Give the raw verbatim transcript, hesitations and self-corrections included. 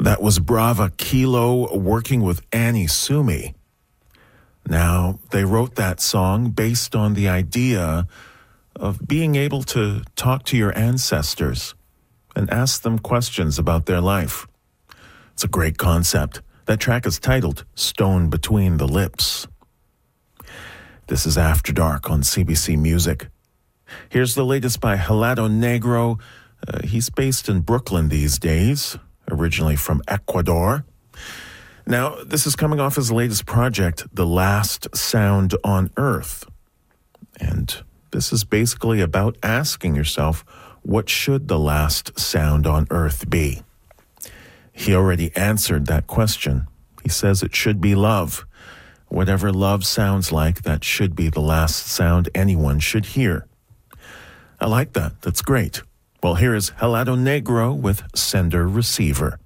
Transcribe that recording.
That was Brava Kilo working with Annie Sumi. Now, they wrote that song based on the idea of being able to talk to your ancestors and ask them questions about their life. It's a great concept. That track is titled Stone Between the Lips. This is After Dark on C B C Music. Here's the latest by Helado Negro. Uh, he's based in Brooklyn these days, originally from Ecuador. Now, this is coming off his latest project, The Last Sound on Earth. And this is basically about asking yourself, what should the last sound on Earth be? He already answered that question. He says it should be love. Whatever love sounds like, that should be the last sound anyone should hear. I like that. That's great. Well, here is Helado Negro with Sender Receiver.